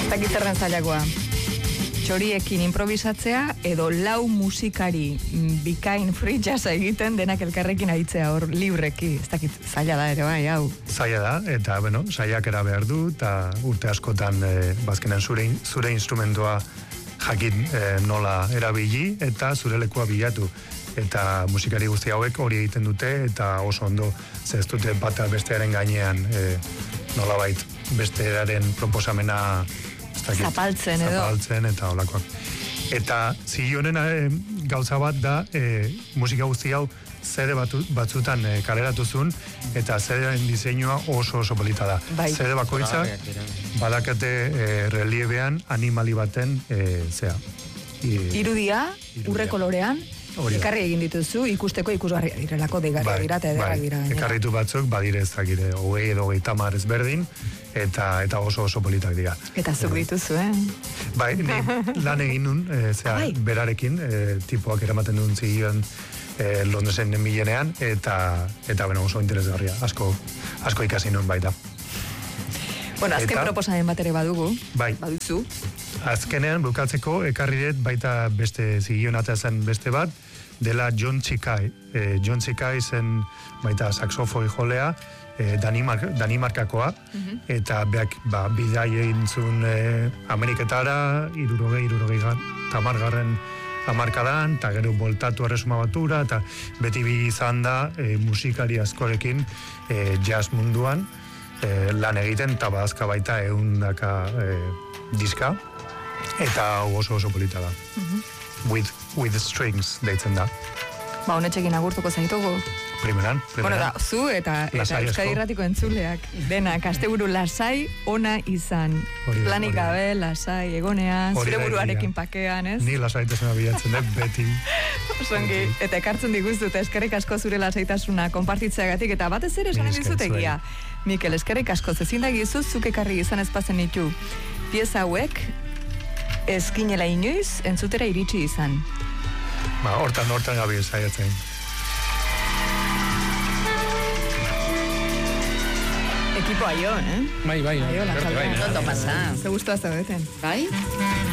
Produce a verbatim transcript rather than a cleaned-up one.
dakit zer den zailakoa. Txoriekin improvisatzea edo lau musikari bikain free jazza egiten denak elkarrekin aritzea hor libreki. Ez dakit zaila da ere bai, hau. Zaila da, eta bueno, saiakera behar du, eta urte askotan e, bazkenen zure, zure instrumentua jakin e, nola erabili eta zure lekua bilatu. Eta musikari guzti hauek hori egiten dute, eta oso ondo ez dute bata bestearen gainean e, nolabait bestearen proposamena zapaltzen edo. Zapaltzen eta olakoak. Eta zigi honen e, gauza bat da e, musika guzti hau zede batu, batzutan e, kaleratu zuen, eta zedearen diseinua oso oso polita da. Bai. Zede bakoitza badakate e, reliebean animali baten e, zea. I, Irudia, urre kolorean, ekarri egin dituzu, ikusteko ikusgarria direlako deigarria bai, dira, eta ederra bai. dira. Ekarritu batzuk, badire ez dakire, hogei edo hogei tamar ezberdin, eta eta oso oso politak dira. Eta zuk dituzu, eh? Bai, ni lan egin nun, e, zera, Ai. berarekin, e, tipoak eramaten duen zigioen e, Londresen milenean, eta, eta bueno, oso interesgarria, asko, asko ikasi nun baita. Bueno, azken Eta- proposamen bat ere badugu, Bai. baduzu. Azkenean, bukatzeko, ekarri dut baita beste zigion zen beste bat, dela John Chikai. E, John Chikai zen baita saxofoi jolea, e, Danimark, Danimarkakoa, eta beak ba, bidai egin zuen e, Ameriketara, irurogei, irurogei tamargarren hamarkadan, eta gero voltatu erresuma batura, eta beti bi izan da e, musikari askorekin e, jazz munduan, e, lan egiten, eta badazka baita eundaka e, diska, eta oso oso polita da. With, with strings deitzen da. Ba, honetxekin agurtuko zaitugu. Primeran, Bueno, primeran. da, zu eta, eta Lasai asko. Euskadi Irratiko entzuleak. Denak, asteburu lasai, ona izan. Hori da, Planik hori da. gabe, lasai, egonean, Hori zure da buruarekin egia. pakean, ez? Ni lasaitasuna bilatzen dut, beti. Osongi, eta ekartzen diguztu, eta eskerrik asko zure lasaitasuna konpartitzeagatik, eta batez ere esan Mila esker dizut zuei. egia. Mikel, eskerrik asko, zezin da gizu, zuk ekarri izan ezpazen ditu. Pieza hauek, ezkinela inoiz, entzutera iritsi izan. Ba, hortan, hortan gabi saiatzen. Ekipo aio, eh? Bai, bai, Aio, bai, lanzaldean. bai, bai. Ondo pasa. Ze guztua zaudeten. Bai?